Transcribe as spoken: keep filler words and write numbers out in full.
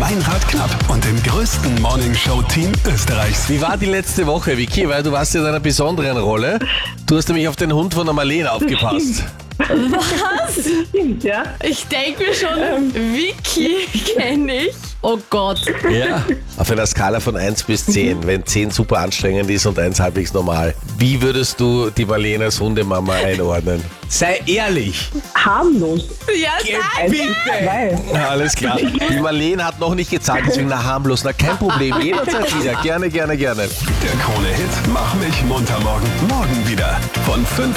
Meinrad Knapp und dem größten Morningshow-Team Österreichs. Wie war die letzte Woche, Vicky? Weil du warst ja in einer besonderen Rolle. Du hast nämlich auf den Hund von der Marlene aufgepasst. Was? Stimmt, ja. Ich denke mir schon, Vicky kenne ich. Oh Gott. Ja. Auf einer Skala von eins bis zehn, wenn zehn super anstrengend ist und eins halbwegs normal. Wie würdest du die Marlene als Hundemama einordnen? Sei ehrlich. Harmlos. Ja, sag. Bitte. Weil, Na, alles klar. Die Marlene hat noch nicht gezahlt, deswegen na harmlos. Na, kein Problem. Jederzeit wieder. Gerne, gerne, gerne. Der Krone-Hit Mach mich munter morgen. Morgen wieder. Von fünf